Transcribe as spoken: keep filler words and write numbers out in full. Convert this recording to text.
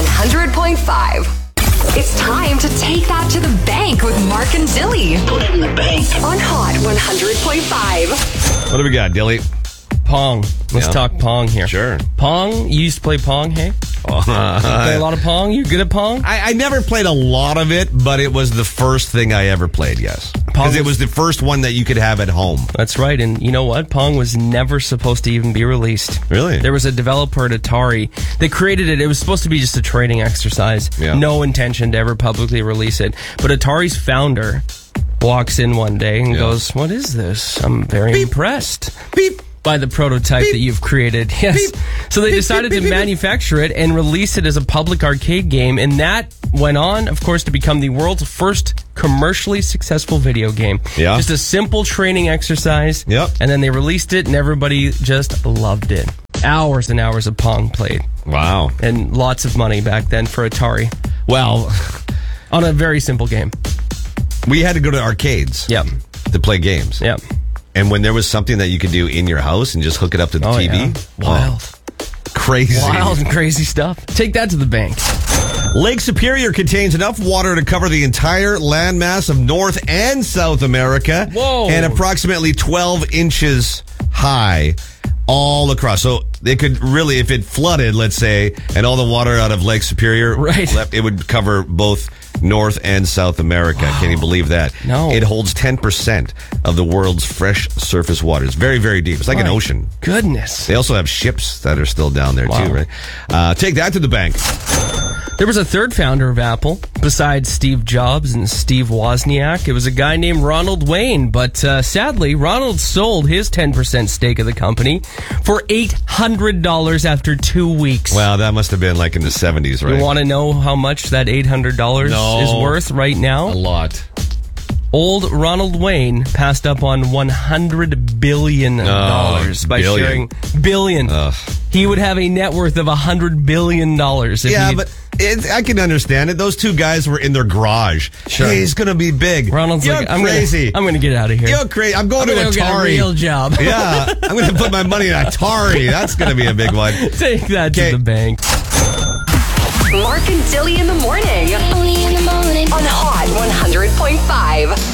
one hundred point five. It's time to take that to the bank with Mark and Dilly. Put it in the bank. On Hot one hundred point five. What do we got, Dilly? Pong. Let's Yeah. talk Pong here. Sure. Pong? You used to play Pong, hey? Uh, Play a lot of Pong? You good at Pong? I, I never played a lot of it, but it was the first thing I ever played, yes. Because it was the first one that you could have at home. That's right. And you know what? Pong was never supposed to even be released. Really? There was a developer at Atari. They created it. It was supposed to be just a training exercise. Yeah. No intention to ever publicly release it. But Atari's founder walks in one day and Yeah. goes, what is this? I'm very Beep. impressed. Beep. By the prototype Beep. that you've created. Yes. Beep. So they Beep, decided beep, to beep, beep. manufacture it and release it as a public arcade game. And that went on, of course, to become the world's first commercially successful video game. Yeah. Just a simple training exercise. Yep. And then they released it and everybody just loved it. Hours and hours of Pong played. Wow. And lots of money back then for Atari. Well, On a very simple game. we had to go to arcades Yep. to play games. Yep. And when there was something that you could do in your house and just hook it up to the Oh, T V, yeah. Wild. oh, crazy. Wild and crazy stuff. Take that to the bank. Lake Superior contains enough water to cover the entire landmass of North and South America. Whoa. And approximately twelve inches high all across. So they could really, if it flooded, let's say, and all the water out of Lake Superior Right. left, it would cover both North and South America. Can you believe that? No. It holds ten percent of the world's fresh surface water. It's very, very deep. It's like an My ocean. Goodness. They also have ships that are still down there, Wow. too, right? Uh, take that to the bank. There was a third founder of Apple, besides Steve Jobs and Steve Wozniak. It was a guy named Ronald Wayne, but uh, sadly, Ronald sold his ten percent stake of the company for eight hundred dollars after two weeks. Wow, that must have been like in the seventies, right? You want to know how much that eight hundred dollars No. is worth right now? A lot. Old Ronald Wayne passed up on one hundred billion dollars by billion. sharing billion. Ugh. He would have a net worth of one hundred billion dollars. If Yeah, he'd- but it, I can understand it. Those two guys were in their garage. Sure. Hey, he's going to be big. Ronald's You're like, I'm crazy. Gonna, I'm going to get out of here. You're crazy. I'm going I'm to gonna go get a Atari. real job. Yeah, I'm going to put my money in Atari. That's going to be a big one. Take that Okay. to the bank. Mark and Dilly in the morning. Only in the morning. On Hot one hundred point five.